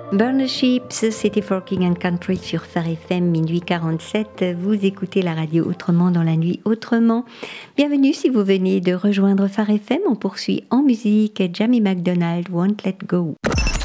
Burn the Ships, c'était For King and Country sur Phare FM, minuit 47. Vous écoutez la radio Autrement dans la nuit autrement. Bienvenue si vous venez de rejoindre Phare FM. On poursuit en musique Jamie McDonald, Won't Let Go.